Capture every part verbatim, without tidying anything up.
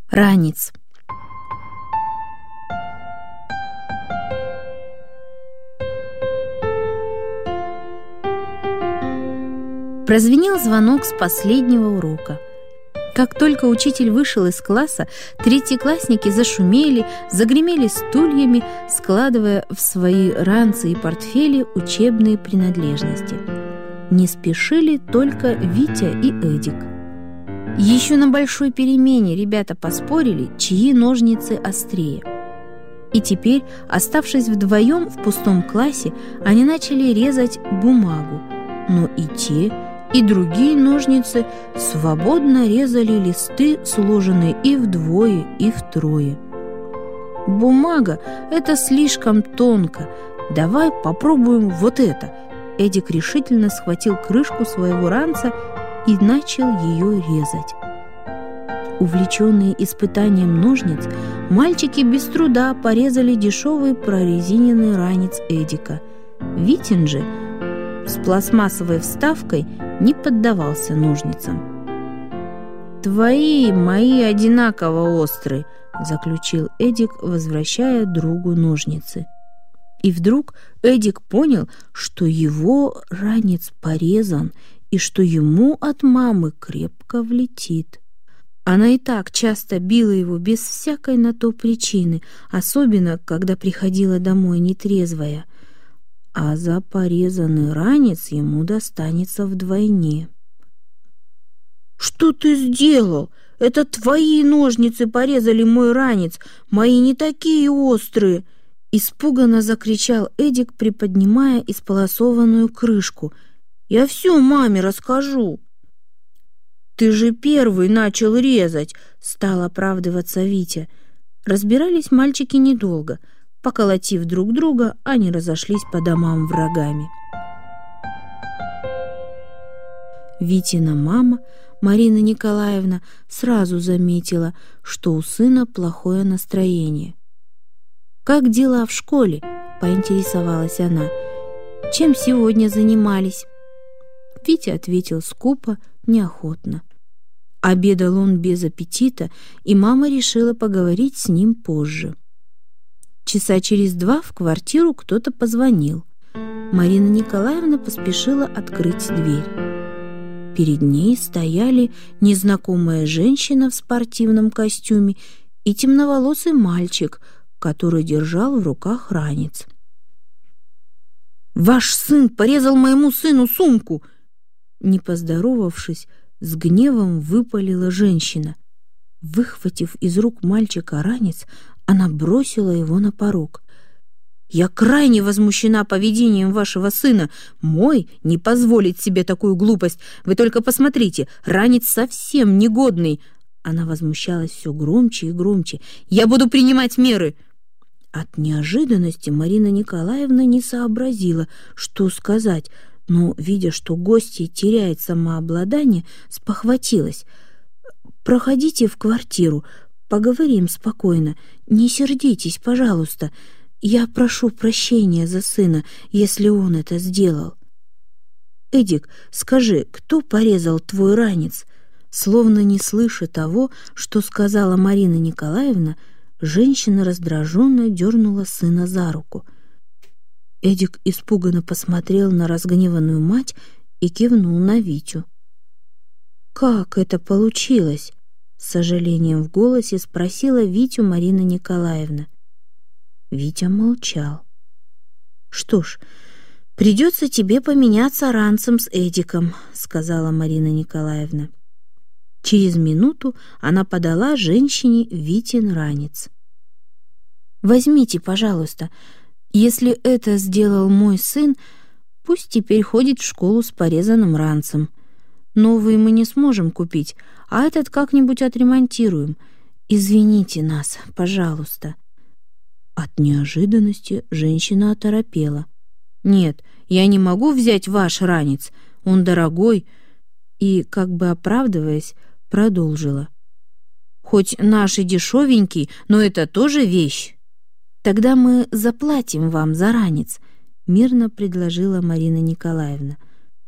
Ранец. Прозвенел звонок с последнего урока. Как только учитель вышел из класса, третьеклассники зашумели, загремели стульями, складывая в свои ранцы и портфели учебные принадлежности. Не спешили только Витя и Эдик. Еще на большой перемене ребята поспорили, чьи ножницы острее. И теперь, оставшись вдвоем в пустом классе, они начали резать бумагу. Но и те, и другие ножницы свободно резали листы, сложенные и вдвое, и втрое. «Бумага — это слишком тонко. Давай попробуем вот это». Эдик решительно схватил крышку своего ранца и начал ее резать. Увлеченные испытанием ножниц, мальчики без труда порезали дешевый прорезиненный ранец Эдика. Витин же с пластмассовой вставкой не поддавался ножницам. «Твои и мои одинаково острые», — заключил Эдик, возвращая другу ножницы. И вдруг Эдик понял, что его ранец порезан и что ему от мамы крепко влетит. Она и так часто била его без всякой на то причины, особенно когда приходила домой нетрезвая. А за порезанный ранец ему достанется вдвойне. «Что ты сделал? Это твои ножницы порезали мой ранец, мои не такие острые!» Испуганно закричал Эдик, приподнимая исполосованную крышку. «Я все маме расскажу!» «Ты же первый начал резать!» — стал оправдываться Витя. Разбирались мальчики недолго. Поколотив друг друга, они разошлись по домам врагами. Витина мама, Марина Николаевна, сразу заметила, что у сына плохое настроение. «Как дела в школе?» — поинтересовалась она. «Чем сегодня занимались?» Витя ответил скупо, неохотно. Обедал он без аппетита, и мама решила поговорить с ним позже. Часа через два в квартиру кто-то позвонил. Марина Николаевна поспешила открыть дверь. Перед ней стояли незнакомая женщина в спортивном костюме и темноволосый мальчик, который держал в руках ранец. «Ваш сын порезал моему сыну сумку!» Не поздоровавшись, с гневом выпалила женщина. Выхватив из рук мальчика ранец, она бросила его на порог. «Я крайне возмущена поведением вашего сына. Мой не позволит себе такую глупость. Вы только посмотрите, ранец совсем негодный!» Она возмущалась все громче и громче. «Я буду принимать меры!» От неожиданности Марина Николаевна не сообразила, что сказать, но, видя, что гостья теряет самообладание, спохватилась. «Проходите в квартиру, поговорим спокойно. Не сердитесь, пожалуйста. Я прошу прощения за сына, если он это сделал». «Эдик, скажи, кто порезал твой ранец?» Словно не слыша того, что сказала Марина Николаевна, женщина раздраженно дернула сына за руку. Эдик испуганно посмотрел на разгневанную мать и кивнул на Витю. «Как это получилось?» — с сожалением в голосе спросила Витю Марина Николаевна. Витя молчал. «Что ж, придется тебе поменяться ранцем с Эдиком», — сказала Марина Николаевна. Через минуту она подала женщине Витин ранец. «Возьмите, пожалуйста. Если это сделал мой сын, пусть теперь ходит в школу с порезанным ранцем. Новый мы не сможем купить, а этот как-нибудь отремонтируем. Извините нас, пожалуйста». От неожиданности женщина оторопела. «Нет, я не могу взять ваш ранец, он дорогой», и, как бы оправдываясь, продолжила. «Хоть наш и дешевенький, но это тоже вещь». «Тогда мы заплатим вам за ранец», — мирно предложила Марина Николаевна.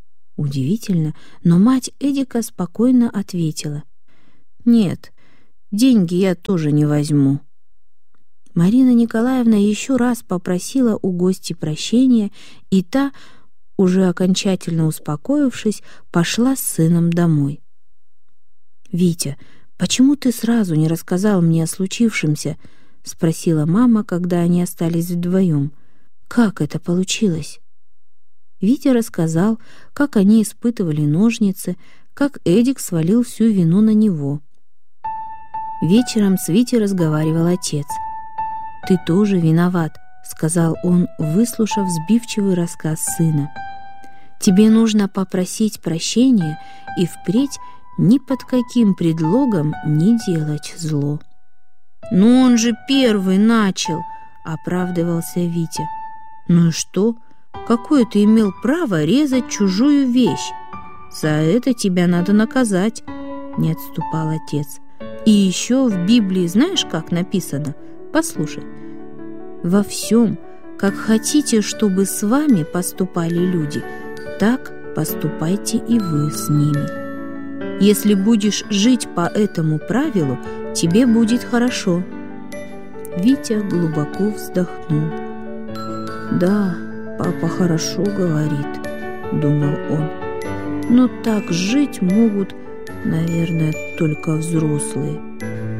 Удивительно, но мать Эдика спокойно ответила. «Нет, деньги я тоже не возьму». Марина Николаевна еще раз попросила у гости прощения, и та, уже окончательно успокоившись, пошла с сыном домой. «Витя, почему ты сразу не рассказал мне о случившемся?» — спросила мама, когда они остались вдвоем. «Как это получилось?» Витя рассказал, как они испытывали ножницы, как Эдик свалил всю вину на него. Вечером с Витей разговаривал отец. «Ты тоже виноват», — сказал он, выслушав сбивчивый рассказ сына. «Тебе нужно попросить прощения и впредь ни под каким предлогом не делать зло». «Но он же первый начал», — оправдывался Витя. «Ну и что? Какое ты имел право резать чужую вещь? За это тебя надо наказать», — не отступал отец. «И еще в Библии знаешь, как написано? Послушай. Во всем, как хотите, чтобы с вами поступали люди, так поступайте и вы с ними. Если будешь жить по этому правилу, тебе будет хорошо». Витя глубоко вздохнул. «Да, папа хорошо говорит», — думал он. «Но так жить могут, наверное, только взрослые».